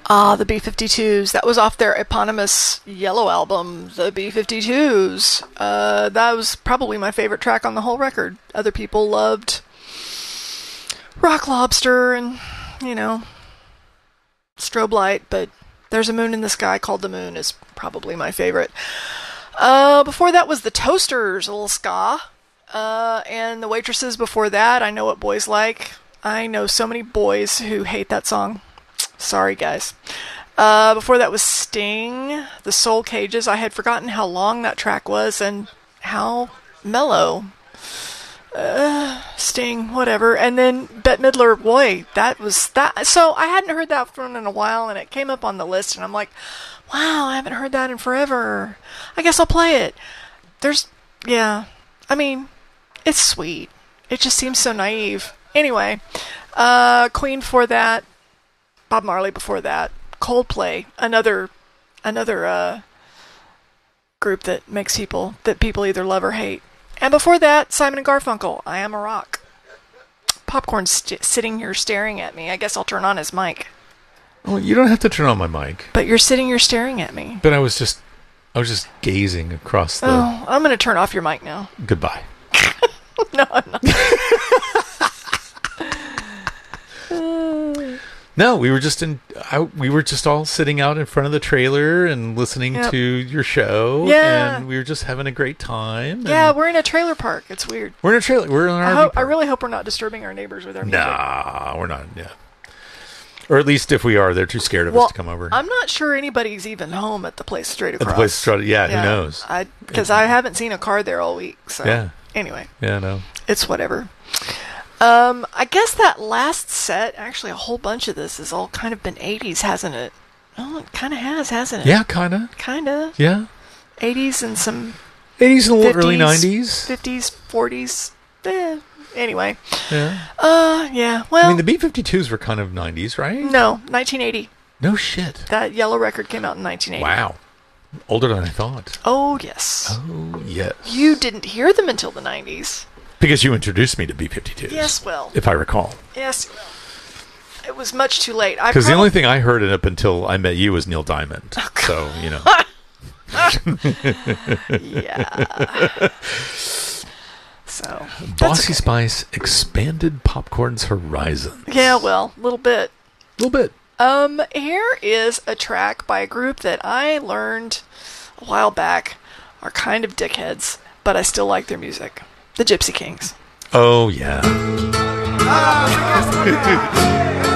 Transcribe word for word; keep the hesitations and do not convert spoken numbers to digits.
Ah, the B fifty-twos. That was off their eponymous Yellow album, the B fifty-twos. Uh, that was probably my favorite track on the whole record. Other people loved Rock Lobster and, you know, Strobe Light, but There's a Moon in the Sky Called the Moon is probably my favorite. Uh, before that was the Toasters, a little ska. Uh, and the Waitresses before that, I Know What Boys Like. I know so many boys who hate that song. Sorry, guys. Uh, before that was Sting, The Soul Cages. I had forgotten how long that track was and how mellow. Uh, Sting, whatever. And then Bette Midler, boy, that was that. So I hadn't heard that one in a while, and it came up on the list, and I'm like, wow, I haven't heard that in forever. I guess I'll play it. There's, yeah, I mean, it's sweet. It just seems so naive. Anyway, uh, Queen for that. Bob Marley before that. Coldplay, another another uh, group that makes people, that people either love or hate. And before that, Simon and Garfunkel, I Am a Rock. Popcorn's st- sitting here staring at me. I guess I'll turn on his mic. Well, you don't have to turn on my mic. But you're sitting here staring at me. But I was just, I was just gazing across the... Oh, I'm going to turn off your mic now. Goodbye. No, I'm not. No, we were just in. I, we were just all sitting out in front of the trailer and listening yep. to your show. Yeah, and we were just having a great time. Yeah, we're in a trailer park. It's weird. We're in a trailer. We're in an I, R V hope, park. I really hope we're not disturbing our neighbors with our music. Nah, we're not. Yeah, or at least if we are, they're too scared of well, us to come over. I'm not sure anybody's even home at the place straight across. At the place straight. Yeah, yeah, who knows? Because I, I haven't seen a car there all week. So yeah. Anyway. Yeah, no. It's whatever. Um, I guess that last set, actually a whole bunch of this has all kind of been eighties, hasn't it? Oh, it kind of has, hasn't it? Yeah, kind of. Kind of. Yeah. eighties and some... eighties and fifties, early nineties. fifties, forties. Eh, anyway. Yeah. Uh, yeah, well... I mean, the B fifty-twos were kind of nineties, right? No, nineteen eighty. No shit. That Yellow record came out in nineteen eighty. Wow. Older than I thought. Oh, yes. Oh, yes. You didn't hear them until the nineties. Because you introduced me to B fifty-twos. Yes, well. If I recall. Yes, well. It was much too late. Because prob- the only thing I heard up until I met you was Neil Diamond. Oh, so, you know. Yeah. So. Bossy okay. Spice expanded Popcorn's horizons. Yeah, well, a little bit. A little bit. Um, here is a track by a group that I learned a while back are kind of dickheads, but I still like their music. The Gypsy Kings. Oh, yeah.